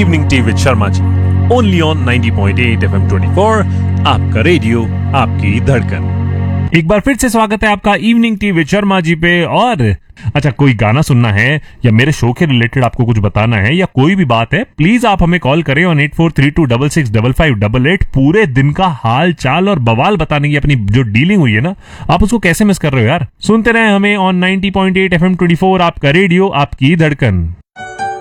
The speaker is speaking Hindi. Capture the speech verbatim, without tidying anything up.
Evening tea with Sharma ji, only on ninety point eight F M twenty four, आपका रेडियो, आपकी धड़कन। एक बार फिर से स्वागत है आपका evening tea with Sharma ji पे। और अच्छा, कोई गाना सुनना है या मेरे शो के रिलेटेड आपको कुछ बताना है या कोई भी बात है, प्लीज आप हमें कॉल करें on eight four three to double six double five double eight. पूरे दिन का हाल चाल और बवाल बताने की अपनी जो डीलिंग हुई है ना, आप उसको कैसे मिस कर रहे हो यार। सुनते रहे हमें on ninety point eight F M twenty four, आपका रेडियो, आपकी धड़कन।